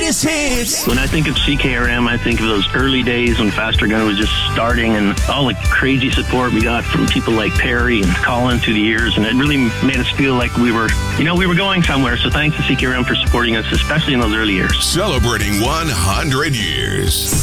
greatest hits. When I think of CKRM, I think of those early days when Faster Gun was just starting and all the crazy support we got from people like Perry and Colin through the years. And it really made us feel like we were going somewhere. So thanks to CKRM for supporting us, especially in those early years. Celebrating 100 years.